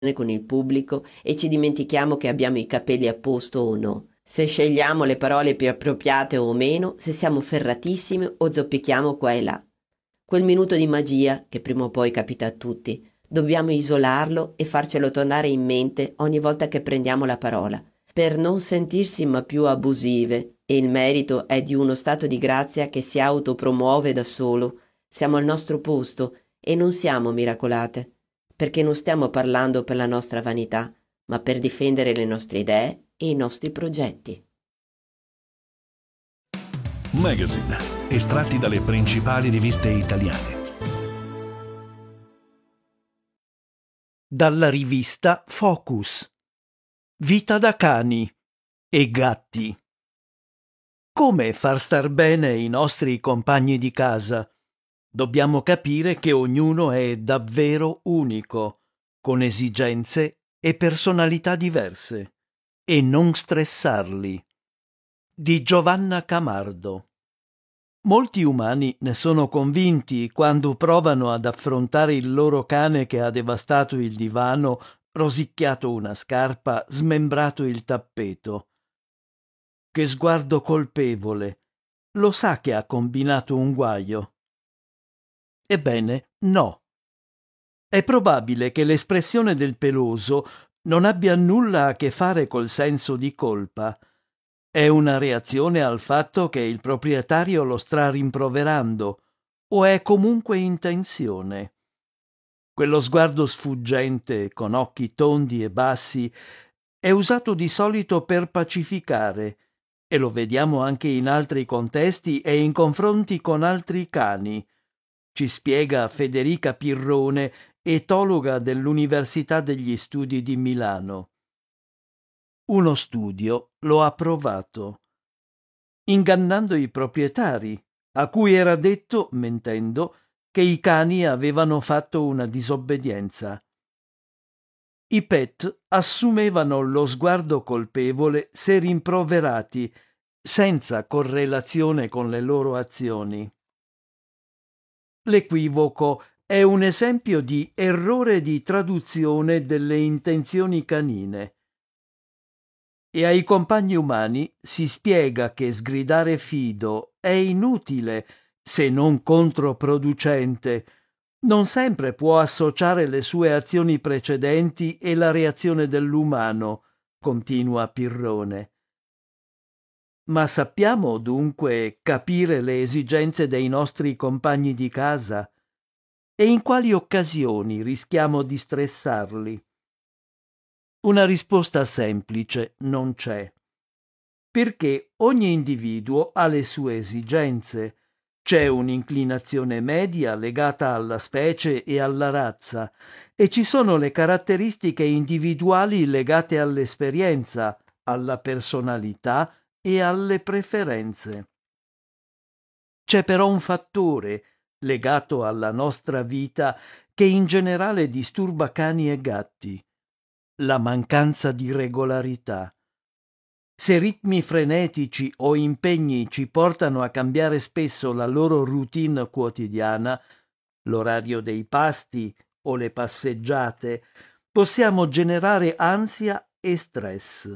con il pubblico e ci dimentichiamo che abbiamo i capelli a posto o no, se scegliamo le parole più appropriate o meno, se siamo ferratissimi o zoppichiamo qua e là. Quel minuto di magia, che prima o poi capita a tutti, dobbiamo isolarlo e farcelo tornare in mente ogni volta che prendiamo la parola, per non sentirsi ma più abusive, e il merito è di uno stato di grazia che si autopromuove da solo. Siamo al nostro posto e non siamo miracolate, perché non stiamo parlando per la nostra vanità, ma per difendere le nostre idee e i nostri progetti. Magazine, estratti dalle principali riviste italiane. Dalla rivista Focus. Vita da cani e gatti. Come far star bene i nostri compagni di casa? Dobbiamo capire che ognuno è davvero unico, con esigenze e personalità diverse, e non stressarli. Di Giovanna Camardo. Molti umani ne sono convinti quando provano ad affrontare il loro cane che ha devastato il divano, rosicchiato una scarpa, smembrato il tappeto. Che sguardo colpevole! Lo sa che ha combinato un guaio. Ebbene, no. È probabile che l'espressione del peloso non abbia nulla a che fare col senso di colpa. È una reazione al fatto che il proprietario lo sta rimproverando, o è comunque intenzione. Quello sguardo sfuggente, con occhi tondi e bassi, è usato di solito per pacificare, e lo vediamo anche in altri contesti e in confronti con altri cani. Ci spiega Federica Pirrone, etologa dell'Università degli Studi di Milano. Uno studio lo ha provato, ingannando i proprietari, a cui era detto, mentendo, che i cani avevano fatto una disobbedienza. I pet assumevano lo sguardo colpevole se rimproverati, senza correlazione con le loro azioni. L'equivoco è un esempio di errore di traduzione delle intenzioni canine. E ai compagni umani si spiega che sgridare fido è inutile, se non controproducente. Non sempre può associare le sue azioni precedenti e la reazione dell'umano, continua Pirrone. Ma sappiamo dunque capire le esigenze dei nostri compagni di casa? E in quali occasioni rischiamo di stressarli? Una risposta semplice non c'è, perché ogni individuo ha le sue esigenze. C'è un'inclinazione media legata alla specie e alla razza, e ci sono le caratteristiche individuali legate all'esperienza, alla personalità e alle preferenze. C'è però un fattore legato alla nostra vita che in generale disturba cani e gatti: la mancanza di regolarità. Se ritmi frenetici o impegni ci portano a cambiare spesso la loro routine quotidiana, l'orario dei pasti o le passeggiate, possiamo generare ansia e stress.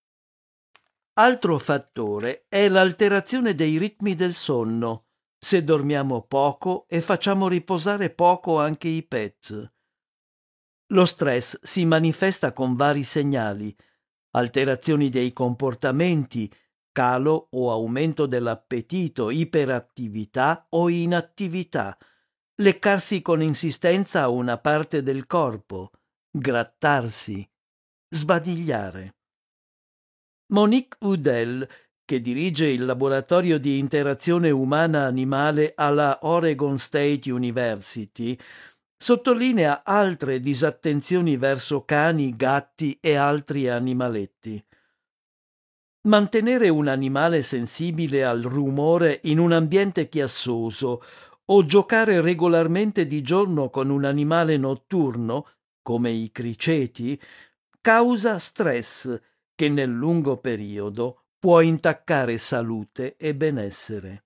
Altro fattore è l'alterazione dei ritmi del sonno, se dormiamo poco e facciamo riposare poco anche i pet. Lo stress si manifesta con vari segnali: alterazioni dei comportamenti, calo o aumento dell'appetito, iperattività o inattività, leccarsi con insistenza a una parte del corpo, grattarsi, sbadigliare. Monique Udell, che dirige il laboratorio di interazione umana-animale alla Oregon State University, sottolinea altre disattenzioni verso cani, gatti e altri animaletti. Mantenere un animale sensibile al rumore in un ambiente chiassoso o giocare regolarmente di giorno con un animale notturno, come i criceti, causa stress che nel lungo periodo può intaccare salute e benessere.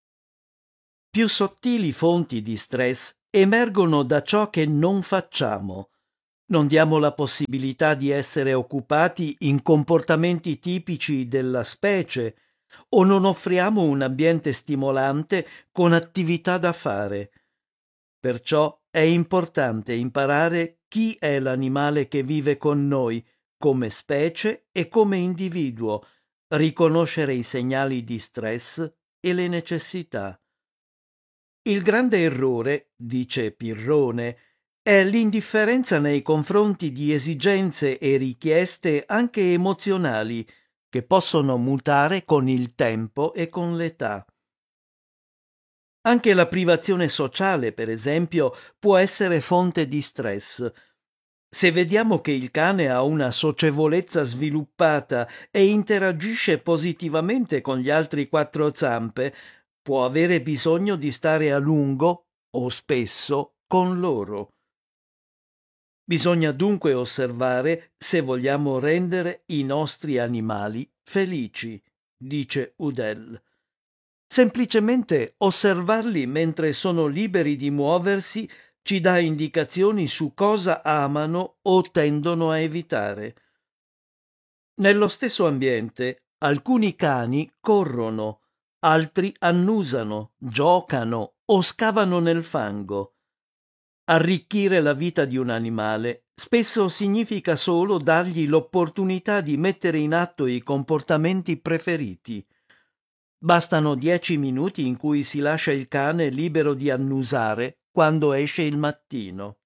Più sottili fonti di stress emergono da ciò che non facciamo. Non diamo la possibilità di essere occupati in comportamenti tipici della specie o non offriamo un ambiente stimolante con attività da fare. Perciò è importante imparare chi è l'animale che vive con noi come specie e come individuo, riconoscere i segnali di stress e le necessità. Il grande errore, dice Pirrone, è l'indifferenza nei confronti di esigenze e richieste anche emozionali che possono mutare con il tempo e con l'età. Anche la privazione sociale, per esempio, può essere fonte di stress. Se vediamo che il cane ha una socievolezza sviluppata e interagisce positivamente con gli altri quattro zampe, può avere bisogno di stare a lungo o spesso con loro. Bisogna dunque osservare se vogliamo rendere i nostri animali felici, dice Udell. Semplicemente osservarli mentre sono liberi di muoversi ci dà indicazioni su cosa amano o tendono a evitare. Nello stesso ambiente, alcuni cani corrono, altri annusano, giocano o scavano nel fango. Arricchire la vita di un animale spesso significa solo dargli l'opportunità di mettere in atto i comportamenti preferiti. Bastano 10 minuti in cui si lascia il cane libero di annusare quando esce il mattino.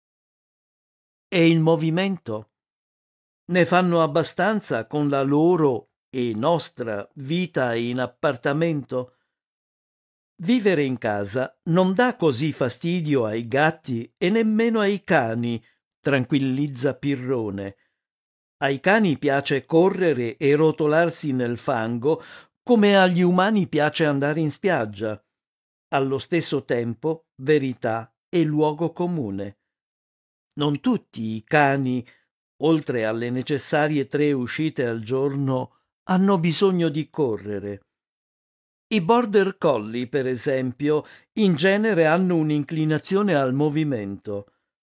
E il movimento? Ne fanno abbastanza con la loro e nostra vita in appartamento? Vivere in casa non dà così fastidio ai gatti e nemmeno ai cani, tranquillizza Pirrone. Ai cani piace correre e rotolarsi nel fango come agli umani piace andare in spiaggia. Allo stesso tempo, verità e luogo comune. Non tutti i cani, oltre alle necessarie 3 uscite al giorno, hanno bisogno di correre. I border collie, per esempio, in genere hanno un'inclinazione al movimento.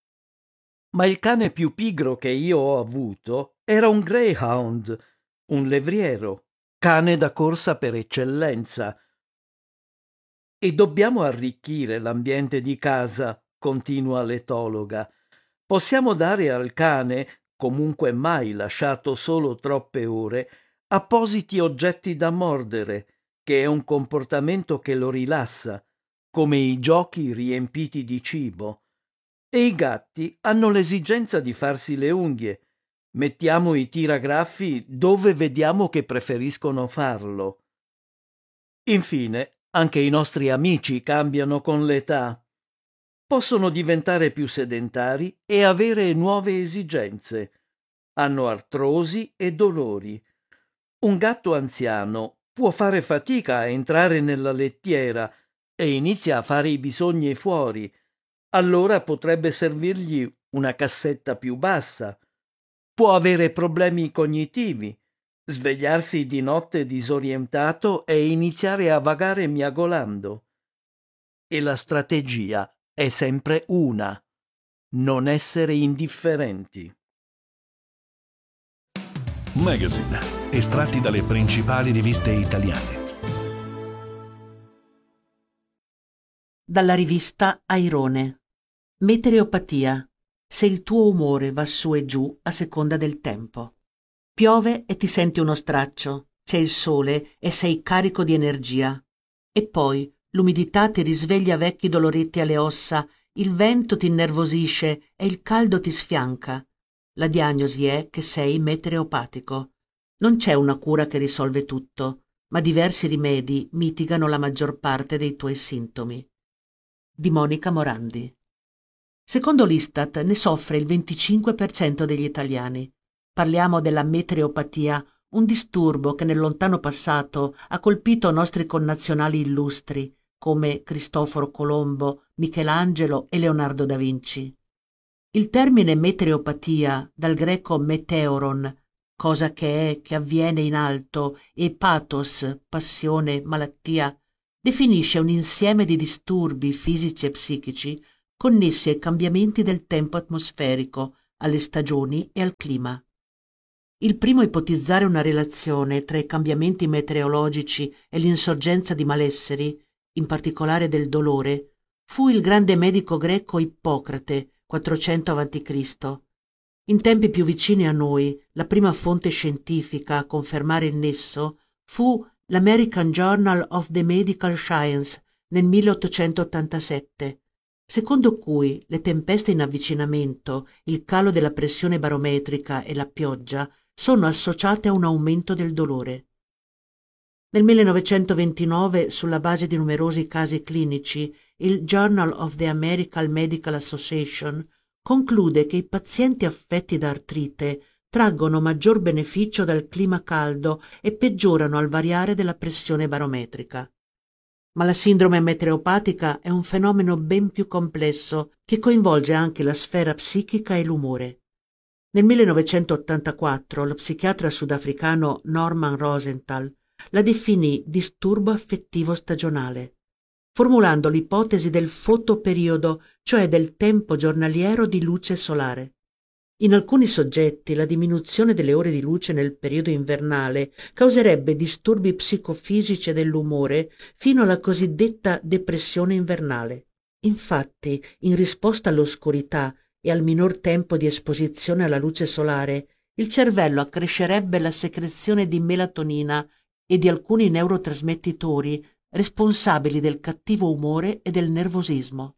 Ma il cane più pigro che io ho avuto era un greyhound, un levriero, cane da corsa per eccellenza. E dobbiamo arricchire l'ambiente di casa, continua l'etologa. Possiamo dare al cane, comunque mai lasciato solo troppe ore, appositi oggetti da mordere, che è un comportamento che lo rilassa, come i giochi riempiti di cibo. E i gatti hanno l'esigenza di farsi le unghie. Mettiamo i tiragraffi dove vediamo che preferiscono farlo. Infine, anche i nostri amici cambiano con l'età. Possono diventare più sedentari e avere nuove esigenze. Hanno artrosi e dolori. Un gatto anziano può fare fatica a entrare nella lettiera e inizia a fare i bisogni fuori. Allora potrebbe servirgli una cassetta più bassa. Può avere problemi cognitivi, svegliarsi di notte disorientato e iniziare a vagare miagolando. E la strategia è sempre una: non essere indifferenti. Magazine, estratti dalle principali riviste italiane. Dalla rivista Airone. Metereopatia. Se il tuo umore va su e giù a seconda del tempo. Piove e ti senti uno straccio, c'è il sole e sei carico di energia. E poi l'umidità ti risveglia vecchi doloretti alle ossa, il vento ti innervosisce e il caldo ti sfianca. La diagnosi è che sei metereopatico. Non c'è una cura che risolve tutto, ma diversi rimedi mitigano la maggior parte dei tuoi sintomi. Di Monica Morandi. Secondo l'Istat ne soffre il 25% degli italiani. Parliamo della metereopatia, un disturbo che nel lontano passato ha colpito nostri connazionali illustri come Cristoforo Colombo, Michelangelo e Leonardo da Vinci. Il termine metereopatia, dal greco meteoron, cosa che è, che avviene in alto, e pathos, passione, malattia, definisce un insieme di disturbi fisici e psichici connessi ai cambiamenti del tempo atmosferico, alle stagioni e al clima. Il primo a ipotizzare una relazione tra i cambiamenti meteorologici e l'insorgenza di malesseri, in particolare del dolore, fu il grande medico greco Ippocrate, 400 a.C. In tempi più vicini a noi, la prima fonte scientifica a confermare il nesso fu l'American Journal of the Medical Science nel 1887, secondo cui le tempeste in avvicinamento, il calo della pressione barometrica e la pioggia sono associate a un aumento del dolore. Nel 1929, sulla base di numerosi casi clinici, il Journal of the American Medical Association conclude che i pazienti affetti da artrite traggono maggior beneficio dal clima caldo e peggiorano al variare della pressione barometrica. Ma la sindrome meteoropatica è un fenomeno ben più complesso che coinvolge anche la sfera psichica e l'umore. Nel 1984 lo psichiatra sudafricano Norman Rosenthal la definì disturbo affettivo stagionale, formulando l'ipotesi del fotoperiodo, cioè del tempo giornaliero di luce solare. In alcuni soggetti la diminuzione delle ore di luce nel periodo invernale causerebbe disturbi psicofisici e dell'umore fino alla cosiddetta depressione invernale. Infatti, in risposta all'oscurità e al minor tempo di esposizione alla luce solare, il cervello accrescerebbe la secrezione di melatonina e di alcuni neurotrasmettitori responsabili del cattivo umore e del nervosismo.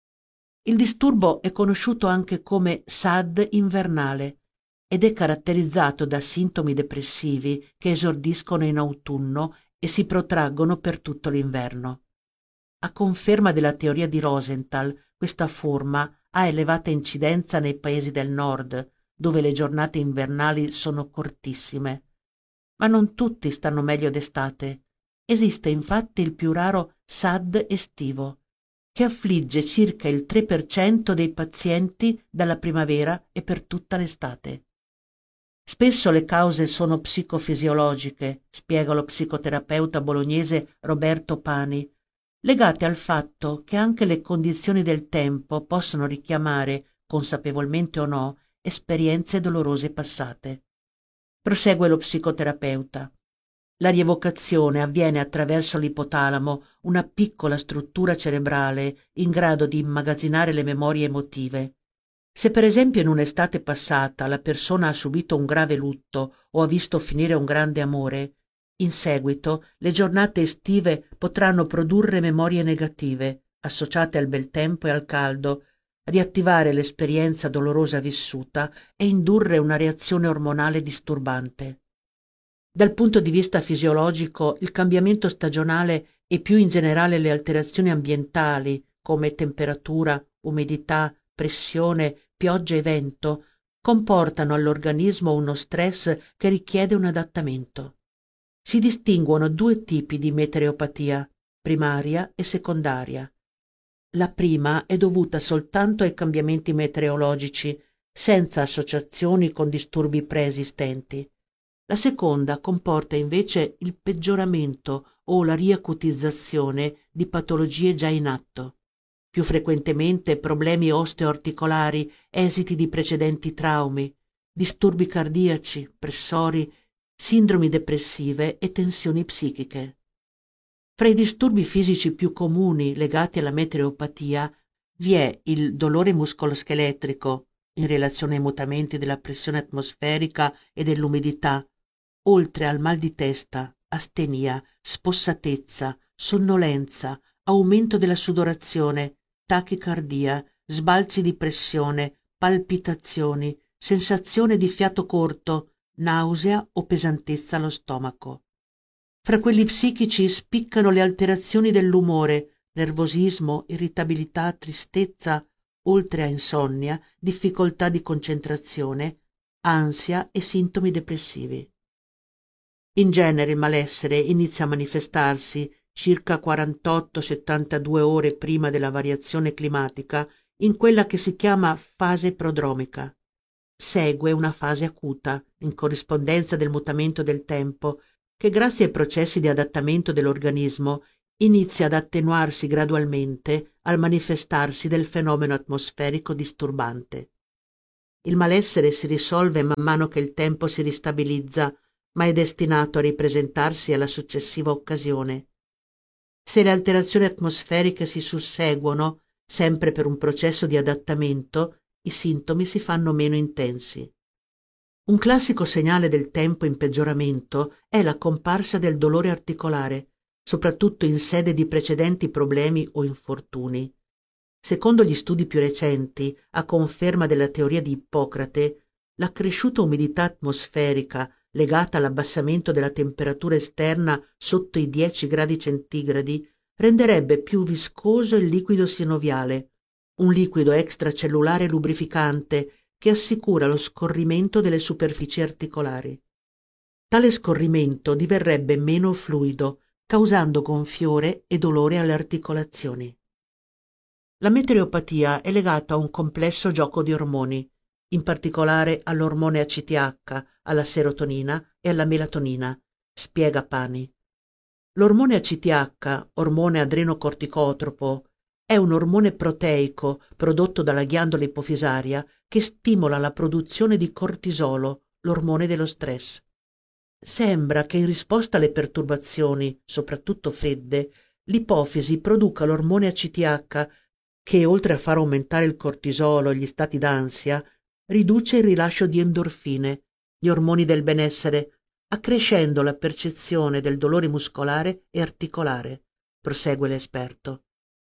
Il disturbo è conosciuto anche come SAD invernale ed è caratterizzato da sintomi depressivi che esordiscono in autunno e si protraggono per tutto l'inverno. A conferma della teoria di Rosenthal, questa forma ha elevata incidenza nei paesi del nord, dove le giornate invernali sono cortissime. Ma non tutti stanno meglio d'estate. Esiste infatti il più raro SAD estivo, che affligge circa il 3% dei pazienti dalla primavera e per tutta l'estate. Spesso le cause sono psicofisiologiche, spiega lo psicoterapeuta bolognese Roberto Pani, legate al fatto che anche le condizioni del tempo possono richiamare, consapevolmente o no, esperienze dolorose passate. Prosegue lo psicoterapeuta. La rievocazione avviene attraverso l'ipotalamo, una piccola struttura cerebrale in grado di immagazzinare le memorie emotive. Se per esempio in un'estate passata la persona ha subito un grave lutto o ha visto finire un grande amore, in seguito le giornate estive potranno produrre memorie negative, associate al bel tempo e al caldo, riattivare l'esperienza dolorosa vissuta e indurre una reazione ormonale disturbante. Dal punto di vista fisiologico, il cambiamento stagionale e più in generale le alterazioni ambientali, come temperatura, umidità, pressione, pioggia e vento, comportano all'organismo uno stress che richiede un adattamento. Si distinguono due tipi di meteoropatia, primaria e secondaria. La prima è dovuta soltanto ai cambiamenti meteorologici, senza associazioni con disturbi preesistenti. La seconda comporta invece il peggioramento o la riacutizzazione di patologie già in atto. Più frequentemente problemi osteoarticolari, esiti di precedenti traumi, disturbi cardiaci, pressori, sindromi depressive e tensioni psichiche. Fra i disturbi fisici più comuni legati alla meteoropatia vi è il dolore muscoloscheletrico in relazione ai mutamenti della pressione atmosferica e dell'umidità, oltre al mal di testa, astenia, spossatezza, sonnolenza, aumento della sudorazione, tachicardia, sbalzi di pressione, palpitazioni, sensazione di fiato corto, nausea o pesantezza allo stomaco. Fra quelli psichici spiccano le alterazioni dell'umore, nervosismo, irritabilità, tristezza, oltre a insonnia, difficoltà di concentrazione, ansia e sintomi depressivi. In genere il malessere inizia a manifestarsi circa 48-72 ore prima della variazione climatica in quella che si chiama fase prodromica. Segue una fase acuta, in corrispondenza del mutamento del tempo, che grazie ai processi di adattamento dell'organismo inizia ad attenuarsi gradualmente al manifestarsi del fenomeno atmosferico disturbante. Il malessere si risolve man mano che il tempo si ristabilizza, ma è destinato a ripresentarsi alla successiva occasione. Se le alterazioni atmosferiche si susseguono, sempre per un processo di adattamento, i sintomi si fanno meno intensi. Un classico segnale del tempo in peggioramento è la comparsa del dolore articolare, soprattutto in sede di precedenti problemi o infortuni. Secondo gli studi più recenti, a conferma della teoria di Ippocrate, l'accresciuta umidità atmosferica legata all'abbassamento della temperatura esterna sotto i 10 gradi centigradi renderebbe più viscoso il liquido sinoviale, un liquido extracellulare lubrificante che assicura lo scorrimento delle superfici articolari. Tale scorrimento diverrebbe meno fluido, causando gonfiore e dolore alle articolazioni. La metereopatia è legata a un complesso gioco di ormoni, in particolare all'ormone ACTH, alla serotonina e alla melatonina, spiega Pani. L'ormone ACTH, ormone adrenocorticotropo, è un ormone proteico prodotto dalla ghiandola ipofisaria che stimola la produzione di cortisolo, l'ormone dello stress. Sembra che in risposta alle perturbazioni, soprattutto fredde, l'ipofisi produca l'ormone ACTH che, oltre a far aumentare il cortisolo e gli stati d'ansia, riduce il rilascio di endorfine, gli ormoni del benessere, accrescendo la percezione del dolore muscolare e articolare, prosegue l'esperto.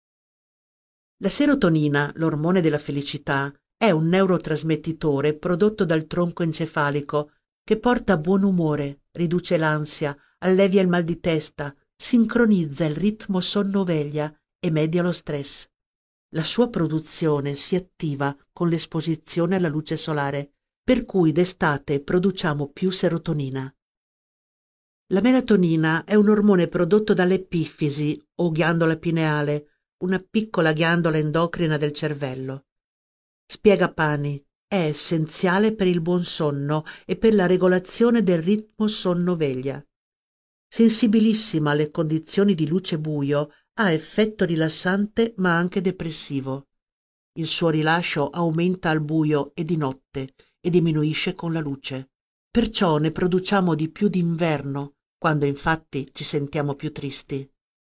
La serotonina, l'ormone della felicità, è un neurotrasmettitore prodotto dal tronco encefalico che porta buon umore, riduce l'ansia, allevia il mal di testa, sincronizza il ritmo sonno-veglia e media lo stress. La sua produzione si attiva con l'esposizione alla luce solare, per cui d'estate produciamo più serotonina. La melatonina è un ormone prodotto dall'epifisi o ghiandola pineale, una piccola ghiandola endocrina del cervello. Spiega Pani, è essenziale per il buon sonno e per la regolazione del ritmo sonno-veglia. Sensibilissima alle condizioni di luce buio, ha effetto rilassante ma anche depressivo. Il suo rilascio aumenta al buio e di notte e diminuisce con la luce. Perciò ne produciamo di più d'inverno, quando infatti ci sentiamo più tristi.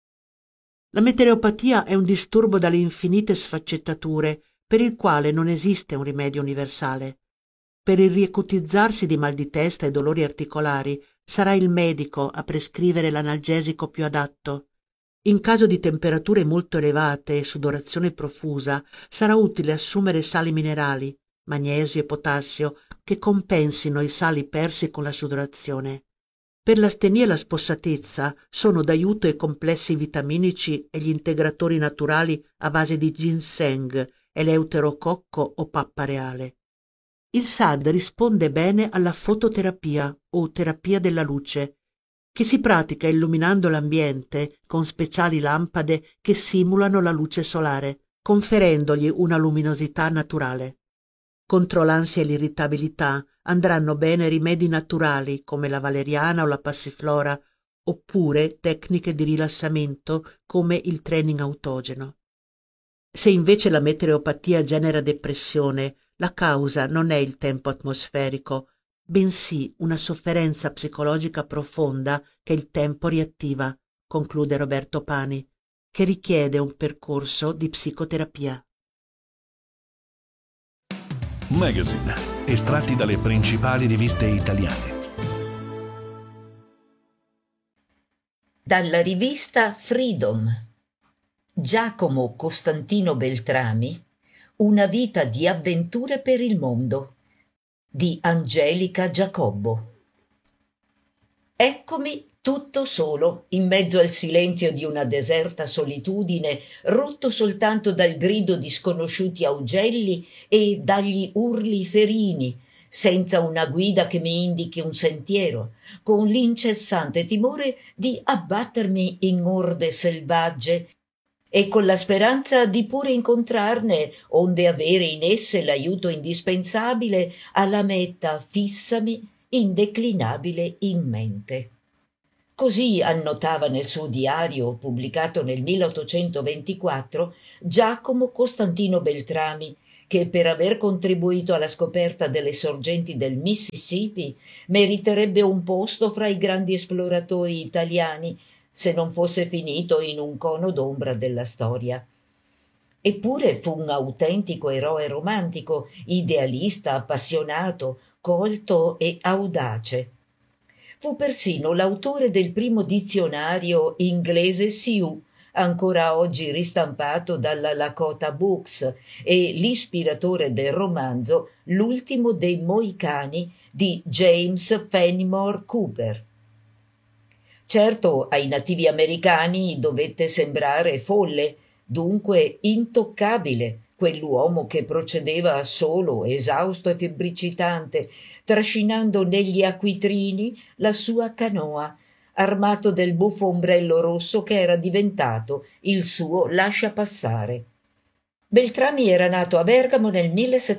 La metereopatia è un disturbo dalle infinite sfaccettature per il quale non esiste un rimedio universale. Per il riacutizzarsi di mal di testa e dolori articolari sarà il medico a prescrivere l'analgesico più adatto. In caso di temperature molto elevate e sudorazione profusa sarà utile assumere sali minerali, magnesio e potassio, che compensino i sali persi con la sudorazione. Per l'astenia e la spossatezza sono d'aiuto i complessi vitaminici e gli integratori naturali a base di ginseng, eleuterococco o pappa reale. Il SAD risponde bene alla fototerapia o terapia della luce, che si pratica illuminando l'ambiente con speciali lampade che simulano la luce solare, conferendogli una luminosità naturale. Contro l'ansia e l'irritabilità andranno bene rimedi naturali come la valeriana o la passiflora, oppure tecniche di rilassamento come il training autogeno. Se invece la metereopatia genera depressione, la causa non è il tempo atmosferico, bensì una sofferenza psicologica profonda che il tempo riattiva, conclude Roberto Pani, che richiede un percorso di psicoterapia. Magazine, estratti dalle principali riviste italiane. Dalla rivista Freedom, Giacomo Costantino Beltrami, Una vita di avventure per il mondo, di Angelica Giacobbo. Eccomi tutto solo, in mezzo al silenzio di una deserta solitudine, rotto soltanto dal grido di sconosciuti augelli e dagli urli ferini, senza una guida che mi indichi un sentiero, con l'incessante timore di abbattermi in orde selvagge e con la speranza di pure incontrarne, onde avere in esse l'aiuto indispensabile alla meta fissami, indeclinabile in mente. Così annotava nel suo diario, pubblicato nel 1824, Giacomo Costantino Beltrami, che per aver contribuito alla scoperta delle sorgenti del Mississippi meriterebbe un posto fra i grandi esploratori italiani, se non fosse finito in un cono d'ombra della storia. Eppure fu un autentico eroe romantico, idealista, appassionato, colto e audace. Fu persino l'autore del primo dizionario inglese Sioux, ancora oggi ristampato dalla Lakota Books, e l'ispiratore del romanzo L'ultimo dei Mohicani di James Fenimore Cooper. Certo, ai nativi americani dovette sembrare folle, dunque intoccabile, quell'uomo che procedeva solo, esausto e febbricitante, trascinando negli acquitrini la sua canoa, armato del buffo ombrello rosso che era diventato il suo lasciapassare. Beltrami era nato a Bergamo nel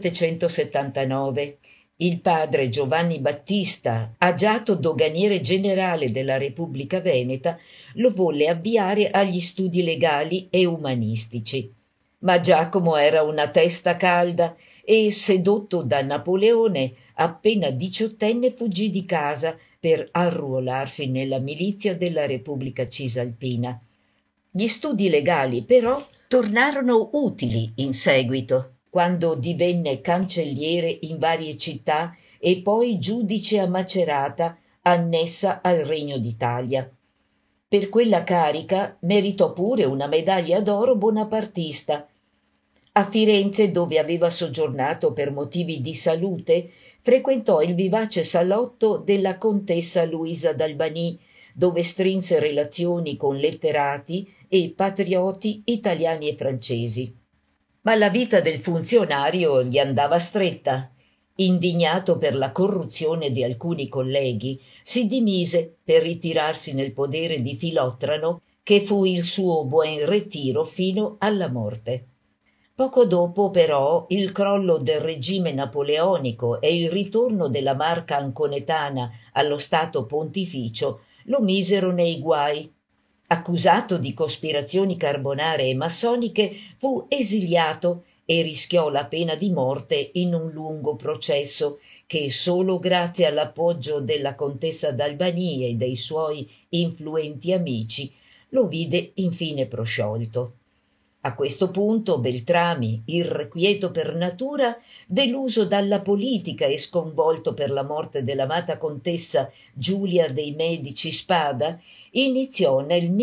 1779. Il padre Giovanni Battista, agiato doganiere generale della Repubblica Veneta, lo volle avviare agli studi legali e umanistici. Ma Giacomo era una testa calda e, sedotto da Napoleone, appena diciottenne fuggì di casa per arruolarsi nella milizia della Repubblica Cisalpina. Gli studi legali, però, tornarono utili in seguito, quando divenne cancelliere in varie città e poi giudice a Macerata, annessa al Regno d'Italia. Per quella carica meritò pure una medaglia d'oro bonapartista. A Firenze, dove aveva soggiornato per motivi di salute, frequentò il vivace salotto della contessa Luisa d'Albany, dove strinse relazioni con letterati e patrioti italiani e francesi. Ma la vita del funzionario gli andava stretta. Indignato per la corruzione di alcuni colleghi, si dimise per ritirarsi nel podere di Filottrano, che fu il suo buon ritiro fino alla morte. Poco dopo, però, il crollo del regime napoleonico e il ritorno della Marca anconetana allo Stato pontificio lo misero nei guai. Accusato di cospirazioni carbonare e massoniche, fu esiliato e rischiò la pena di morte in un lungo processo che solo grazie all'appoggio della contessa d'Albany e dei suoi influenti amici lo vide infine prosciolto. A questo punto Beltrami, irrequieto per natura, deluso dalla politica e sconvolto per la morte dell'amata contessa Giulia dei Medici Spada, iniziò nel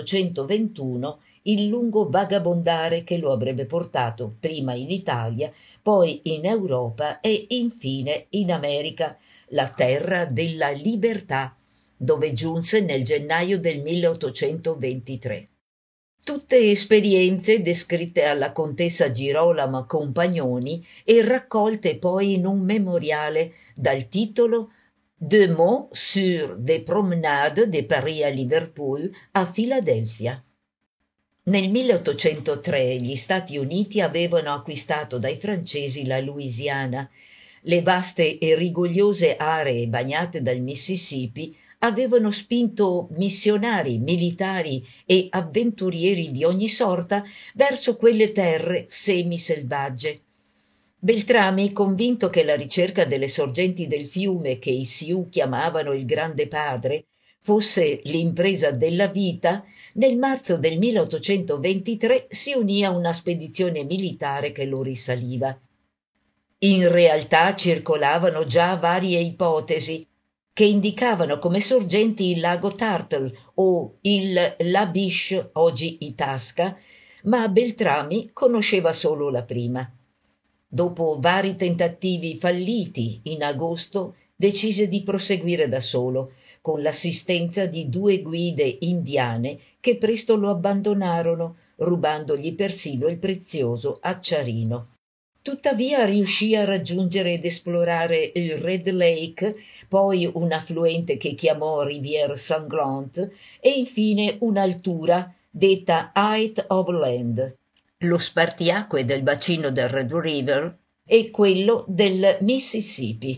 1821 il lungo vagabondare che lo avrebbe portato prima in Italia, poi in Europa e infine in America, la terra della libertà, dove giunse nel gennaio del 1823. Tutte esperienze descritte alla contessa Girolama Compagnoni e raccolte poi in un memoriale dal titolo Deux mots sur des promenades de Paris à Liverpool a Filadelfia. Nel 1803 gli Stati Uniti avevano acquistato dai francesi la Louisiana. Le vaste e rigogliose aree bagnate dal Mississippi avevano spinto missionari, militari e avventurieri di ogni sorta verso quelle terre semiselvagge. Beltrami, convinto che la ricerca delle sorgenti del fiume che i Sioux chiamavano il Grande Padre fosse l'impresa della vita, nel marzo del 1823 si unì a una spedizione militare che lo risaliva. In realtà circolavano già varie ipotesi che indicavano come sorgenti il lago Turtle o il Labiche, oggi Itasca, ma Beltrami conosceva solo la prima. Dopo vari tentativi falliti, in agosto decise di proseguire da solo, con l'assistenza di 2 guide indiane che presto lo abbandonarono, rubandogli persino il prezioso acciarino. Tuttavia riuscì a raggiungere ed esplorare il Red Lake, poi un affluente che chiamò Rivière Sanglante e infine un'altura detta Height of Land, lo spartiacque del bacino del Red River e quello del Mississippi.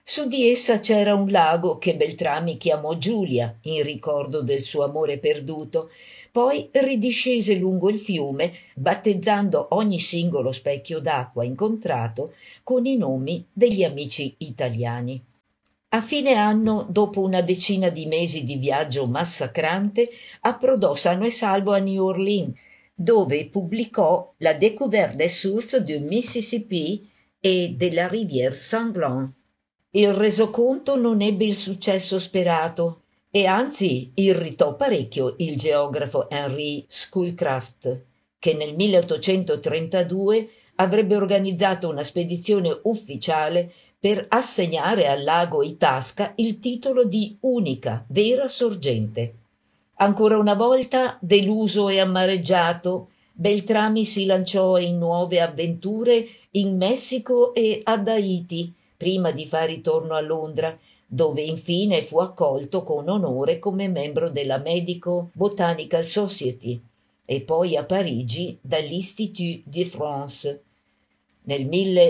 Su di essa c'era un lago che Beltrami chiamò Giulia, in ricordo del suo amore perduto, poi ridiscese lungo il fiume, battezzando ogni singolo specchio d'acqua incontrato con i nomi degli amici italiani. A fine anno, dopo una decina di mesi di viaggio massacrante, approdò sano e salvo a New Orleans, dove pubblicò La découverte des sources du Mississippi e della rivière sanglante. Il resoconto non ebbe il successo sperato e anzi irritò parecchio il geografo Henry Schoolcraft, che nel 1832 avrebbe organizzato una spedizione ufficiale per assegnare al lago Itasca il titolo di unica vera sorgente. Ancora una volta, deluso e amareggiato, Beltrami si lanciò in nuove avventure in Messico e ad Haiti, prima di far ritorno a Londra, dove infine fu accolto con onore come membro della Medical Botanical Society, e poi a Parigi dall'Institut de France. Nel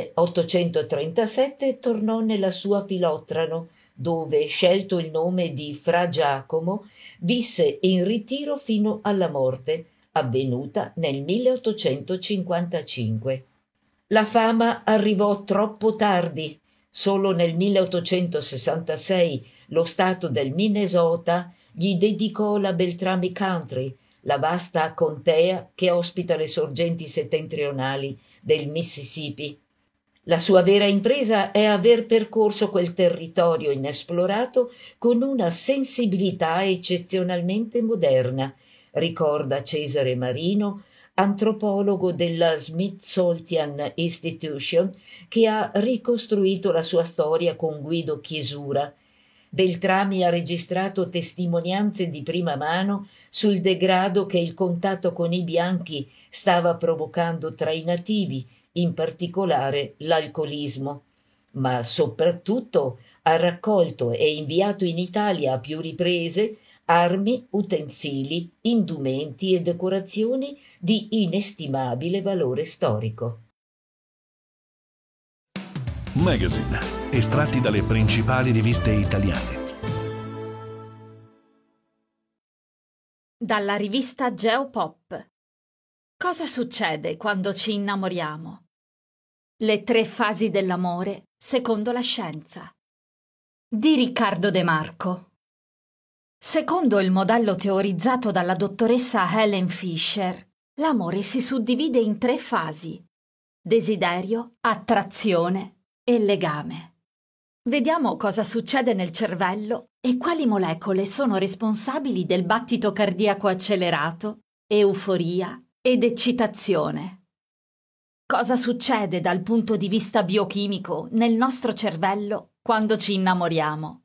1837 tornò nella sua Filottrano, dove, scelto il nome di Fra Giacomo, visse in ritiro fino alla morte, avvenuta nel 1855. La fama arrivò troppo tardi. Solo nel 1866 lo stato del Minnesota gli dedicò la Beltrami Country, la vasta contea che ospita le sorgenti settentrionali del Mississippi. La sua vera impresa è aver percorso quel territorio inesplorato con una sensibilità eccezionalmente moderna, ricorda Cesare Marino, antropologo della Smithsonian Institution, che ha ricostruito la sua storia con Guido Chiesura. Beltrami ha registrato testimonianze di prima mano sul degrado che il contatto con i bianchi stava provocando tra i nativi, in particolare l'alcolismo, ma soprattutto ha raccolto e inviato in Italia a più riprese armi, utensili, indumenti e decorazioni di inestimabile valore storico. Magazine, estratti dalle principali riviste italiane. Dalla rivista Geopop. Cosa succede quando ci innamoriamo? Le 3 fasi dell'amore secondo la scienza. Di Riccardo De Marco. Secondo il modello teorizzato dalla dottoressa Helen Fisher, l'amore si suddivide in 3 fasi: desiderio, attrazione e legame. Vediamo cosa succede nel cervello e quali molecole sono responsabili del battito cardiaco accelerato, euforia ed eccitazione. Cosa succede dal punto di vista biochimico nel nostro cervello quando ci innamoriamo?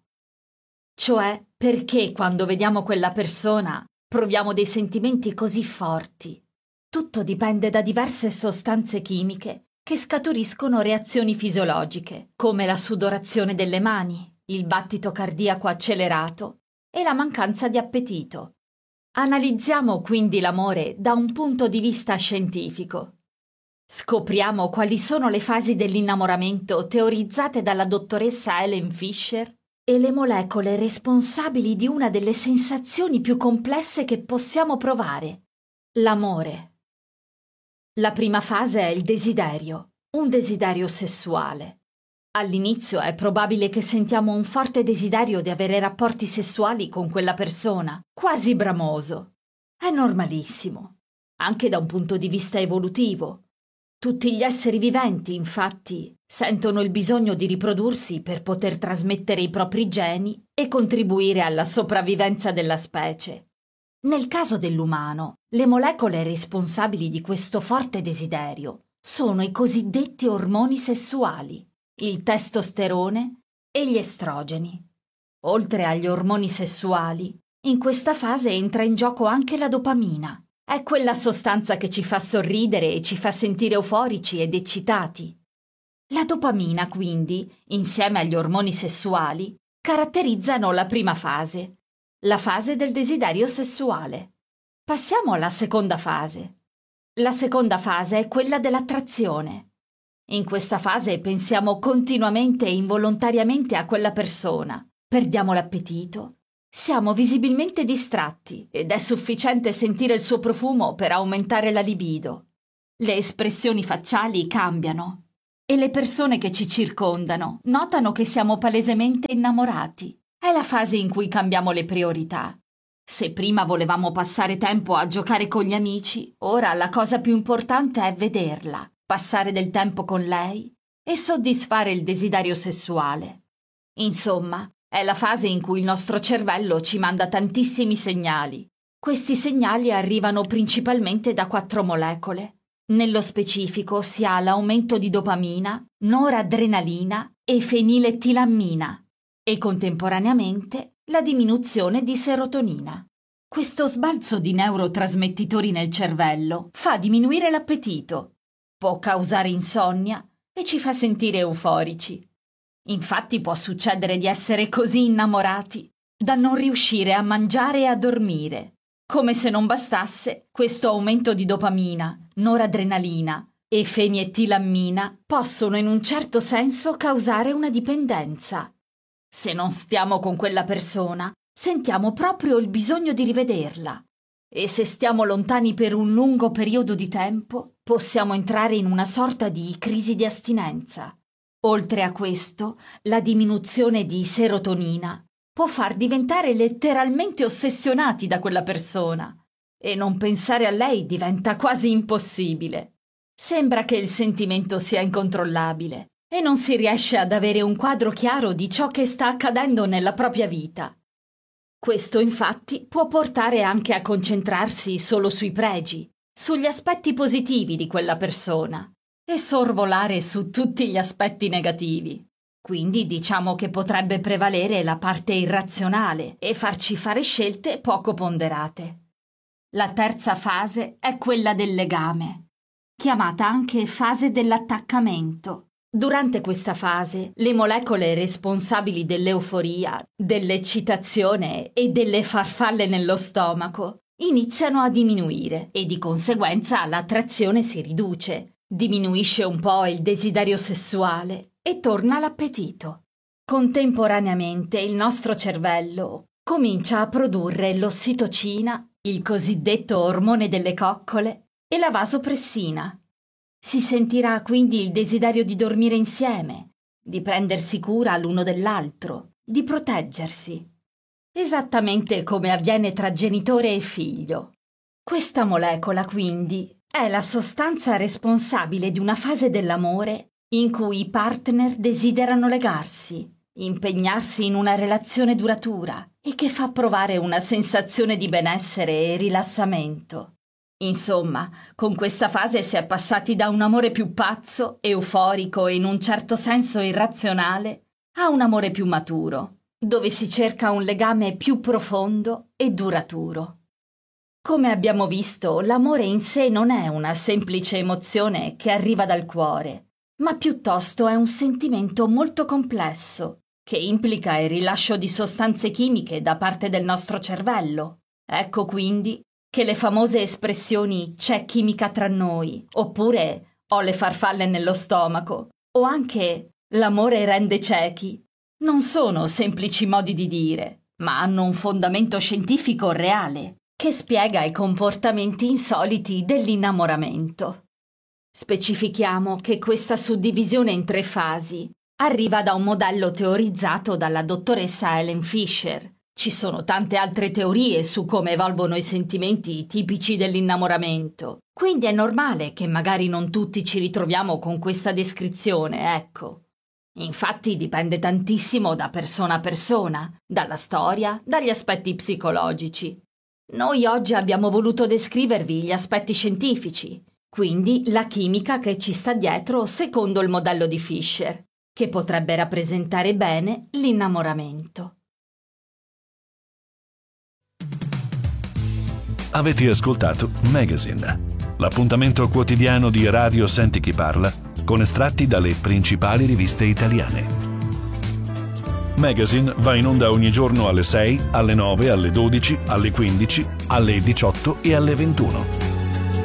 Cioè, perché quando vediamo quella persona proviamo dei sentimenti così forti? Tutto dipende da diverse sostanze chimiche che scaturiscono reazioni fisiologiche, come la sudorazione delle mani, il battito cardiaco accelerato e la mancanza di appetito. Analizziamo quindi l'amore da un punto di vista scientifico. Scopriamo quali sono le fasi dell'innamoramento teorizzate dalla dottoressa Helen Fisher e le molecole responsabili di una delle sensazioni più complesse che possiamo provare: l'amore. La prima fase è il desiderio, un desiderio sessuale. All'inizio è probabile che sentiamo un forte desiderio di avere rapporti sessuali con quella persona, quasi bramoso. È normalissimo, anche da un punto di vista evolutivo. Tutti gli esseri viventi, infatti, sentono il bisogno di riprodursi per poter trasmettere i propri geni e contribuire alla sopravvivenza della specie. Nel caso dell'umano, le molecole responsabili di questo forte desiderio sono i cosiddetti ormoni sessuali, il testosterone e gli estrogeni. Oltre agli ormoni sessuali, in questa fase entra in gioco anche la dopamina. È quella sostanza che ci fa sorridere e ci fa sentire euforici ed eccitati. La dopamina, quindi, insieme agli ormoni sessuali, caratterizzano la prima fase, la fase del desiderio sessuale. Passiamo alla seconda fase. La seconda fase è quella dell'attrazione. In questa fase pensiamo continuamente e involontariamente a quella persona, perdiamo l'appetito, siamo visibilmente distratti ed è sufficiente sentire il suo profumo per aumentare la libido. Le espressioni facciali cambiano e le persone che ci circondano notano che siamo palesemente innamorati. È la fase in cui cambiamo le priorità. Se prima volevamo passare tempo a giocare con gli amici, ora la cosa più importante è vederla, passare del tempo con lei e soddisfare il desiderio sessuale. Insomma, è la fase in cui il nostro cervello ci manda tantissimi segnali. Questi segnali arrivano principalmente da 4 molecole. Nello specifico si ha l'aumento di dopamina, noradrenalina e feniletilammina e contemporaneamente la diminuzione di serotonina. Questo sbalzo di neurotrasmettitori nel cervello fa diminuire l'appetito, può causare insonnia e ci fa sentire euforici. Infatti può succedere di essere così innamorati da non riuscire a mangiare e a dormire. Come se non bastasse, questo aumento di dopamina, noradrenalina e feniletilammina possono in un certo senso causare una dipendenza. Se non stiamo con quella persona, sentiamo proprio il bisogno di rivederla. E se stiamo lontani per un lungo periodo di tempo, possiamo entrare in una sorta di crisi di astinenza. Oltre a questo, la diminuzione di serotonina può far diventare letteralmente ossessionati da quella persona e non pensare a lei diventa quasi impossibile. Sembra che il sentimento sia incontrollabile e non si riesce ad avere un quadro chiaro di ciò che sta accadendo nella propria vita. Questo infatti può portare anche a concentrarsi solo sui pregi, sugli aspetti positivi di quella persona e sorvolare su tutti gli aspetti negativi. Quindi diciamo che potrebbe prevalere la parte irrazionale e farci fare scelte poco ponderate. La terza fase è quella del legame, chiamata anche fase dell'attaccamento. Durante questa fase, le molecole responsabili dell'euforia, dell'eccitazione e delle farfalle nello stomaco iniziano a diminuire e di conseguenza l'attrazione si riduce, diminuisce un po' il desiderio sessuale e torna l'appetito. Contemporaneamente il nostro cervello comincia a produrre l'ossitocina, il cosiddetto ormone delle coccole, e la vasopressina. Si sentirà quindi il desiderio di dormire insieme, di prendersi cura l'uno dell'altro, di proteggersi. Esattamente come avviene tra genitore e figlio. Questa molecola, quindi, è la sostanza responsabile di una fase dell'amore in cui i partner desiderano legarsi, impegnarsi in una relazione duratura e che fa provare una sensazione di benessere e rilassamento. Insomma, con questa fase si è passati da un amore più pazzo, euforico e in un certo senso irrazionale a un amore più maturo, dove si cerca un legame più profondo e duraturo. Come abbiamo visto, l'amore in sé non è una semplice emozione che arriva dal cuore, ma piuttosto è un sentimento molto complesso, che implica il rilascio di sostanze chimiche da parte del nostro cervello. Ecco quindi che le famose espressioni «c'è chimica tra noi» oppure «ho le farfalle nello stomaco» o anche «l'amore rende ciechi» non sono semplici modi di dire, ma hanno un fondamento scientifico reale che spiega i comportamenti insoliti dell'innamoramento. Specifichiamo che questa suddivisione in 3 fasi arriva da un modello teorizzato dalla dottoressa Helen Fisher. Ci sono tante altre teorie su come evolvono i sentimenti tipici dell'innamoramento, quindi è normale che magari non tutti ci ritroviamo con questa descrizione, ecco. Infatti dipende tantissimo da persona a persona, dalla storia, dagli aspetti psicologici. Noi oggi abbiamo voluto descrivervi gli aspetti scientifici, quindi la chimica che ci sta dietro secondo il modello di Fisher, che potrebbe rappresentare bene l'innamoramento. Avete ascoltato Magazine, l'appuntamento quotidiano di Radio Senti Chi Parla con estratti dalle principali riviste italiane. Magazine va in onda ogni giorno alle 6, alle 9, alle 12, alle 15, alle 18 e alle 21.